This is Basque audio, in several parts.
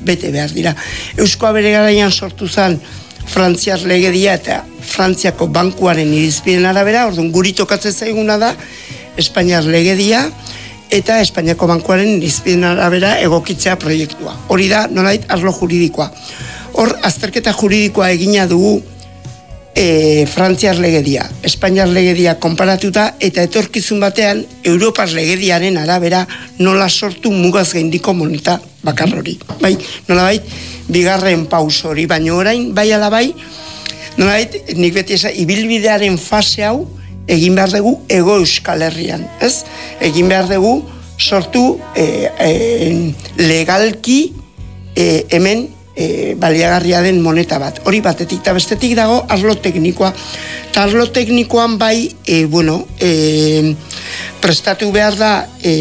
bete behar dira. Euskoa bere garaian sortu zen Frantziar legedia eta Frantziako bankuaren irizpideen arabera, orduan guri tokatzen zaiguna da Espainiar legedia eta Espainiako bankuaren irizpideen arabera egokitzea proiektua. Hori da, nolait, arlo juridikoa. Hor, azterketa juridikoa egina dugu Frantziar legedia, Espainiar legedia konparatuta eta etorkizun batean Europar legediaren arabera nola sortu mugaz gaindiko moneta bakar hori. Bai, nolabait, bigarren paus hori, baina orain, bai ala bai, nolabait, nik beti esan, ibilbidearen fase hau egin behar dugu Hego Euskal Herrian, ez? Egin behar dugu sortu legalki hemen baliagarria den moneta bat. Hori batetik, eta bestetik dago arlo teknikoa. Eta arlo teknikoan bai, prestatu behar da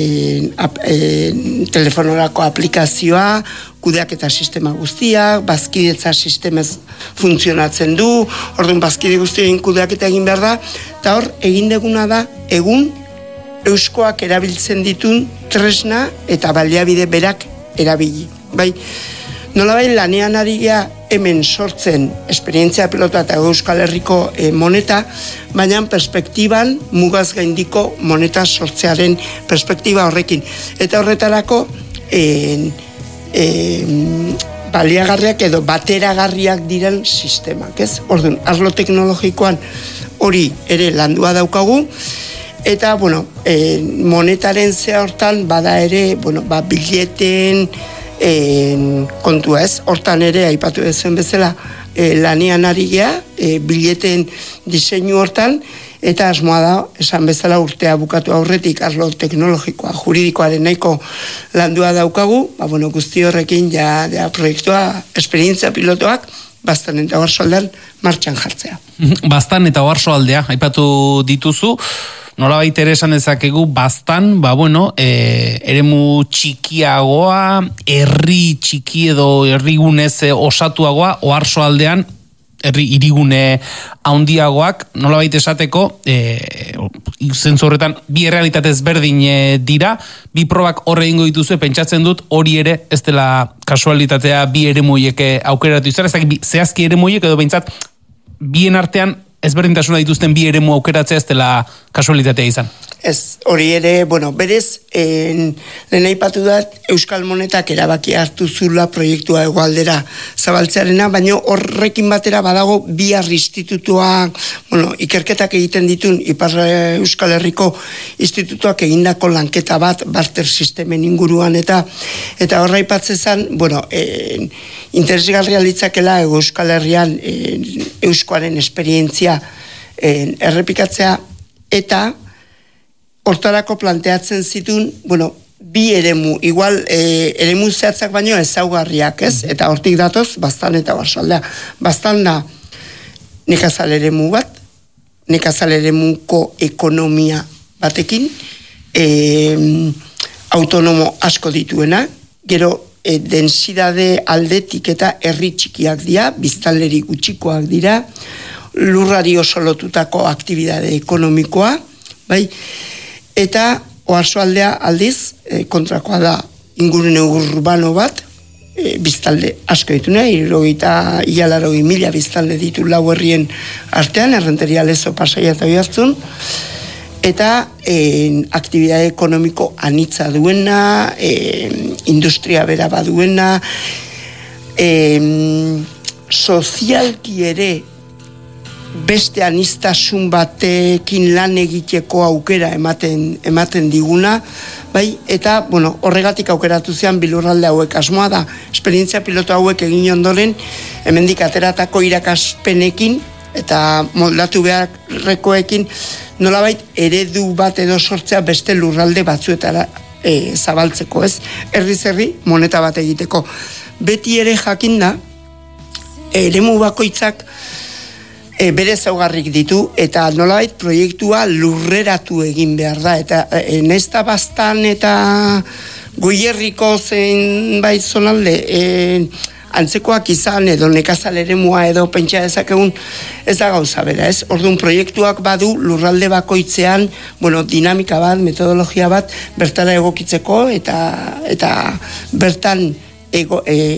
telefonorako aplikazioa, kudeaketa sistema guztiak, bazkidetza sistemez funtzionatzen du, orduan bazkide guztien kudeaketa egin behar da, eta hor egin deguna da, egun euskoak erabiltzen ditun tresna eta baliabide berak erabili. Bai, nolabai lanean ari gea hemen sortzen esperientzia pilota eta Euskal Herriko moneta, baina perspektiban mugaz gaindiko moneta sortzearen perspektiba horrekin. Eta horretarako baliagarriak edo bateragarriak diren sistemak, ez? Orduan, arlo teknologikoan hori ere landua daukagu, eta, bueno, monetaren zea hortan bada ere, bueno, bileten kontua, ez? Hortan ere, aipatu ezen bezala, lanean ari gea, bileten diseinu hortan, eta asmoa da, esan bezala urtea bukatu aurretik arlo teknologikoa, juridikoaren nahiko landua daukagu, bueno, guzti horrekin ja proiektua, esperientzia pilotoak, Baztan eta Oarsoaldean martxan jartzea. Baztan eta Oarsoaldea, aipatu dituzu, nolabait ere esan dezakegu Baztan, eremu txikiagoa, herri txiki edo herrigunez osatuagoa, Oarsoaldean herri hirigune handiagoak, nolabait esateko, zentzu horretan bi errealitate ezberdin dira, bi probak horre egingo dituzue, pentsatzen dut hori ere ez dela kasualitatea bi eremuiek aukeratu izan, ez dakit zehazki eremuiek edo behintzat bien artean ezberdintasuna dituzten bi eremu aukeratzea ez dela kasualitatea izan. Ez, hori ere, berez, lehen aipatu da, Euskal Monetak erabaki hartu zula proiektua hegoaldera zabaltzearena, baina horrekin batera badago bihar institutuak, ikerketak egiten ditun, Ipar Euskal Herriko institutuak egindako lanketa bat, barter sistemen inguruan, eta horra aipatzen zen, interesgarria litzakela Euskal Herrian euskoaren esperientzia errepikatzea, eta hortarako planteatzen zitun, bi eremu, igual eremu zehatzak baino ezaugarriak, ez? Eta hortik datoz, Baztan eta Oarsoaldea. Baztan da nekazal eremu bat, nekazal eremuko ekonomia batekin, autonomo asko dituena, gero densidade aldetik eta herri txikiak dira, biztanleri gutxikoak dira, lurrari oso lotutako aktibidade ekonomikoa, bai? Eta Oarsoaldea aldiz, kontrakoa da ingurune urbano bat, biztalde asko ditune, 60.000 biztalde ditu lau herrien artean, Errenteria, Lezo, Pasaia eta Oiartzun, eta aktibidade ekonomiko anitza duena, industria bera baduena, sozialki ere beste aniztasun batekin lan egiteko aukera ematen diguna, bai, eta, horregatik aukeratu zean bilurralde hauek asmoa da, esperientzia piloto hauek egin ondoren, hemendik ateratako irakaspenekin, eta moldatu beharrekoekin, nolabait eredu bat edo sortzea beste lurralde batzuetara zabaltzeko, ez? Herriz herri moneta bat egiteko. Beti ere jakinda, eremu bakoitzak bere zaugarrik ditu, eta nolabait proiektua lurreratu egin behar da, eta nesta Baztan eta Goierriko zenbait zonalde antzekoak izan, edo nekazal eremua edo pentsa dezakegun, ez da gauza bera, ez? Orduan proiektuak badu lurralde bakoitzean, dinamika bat, metodologia bat, bertara egokitzeko, eta bertan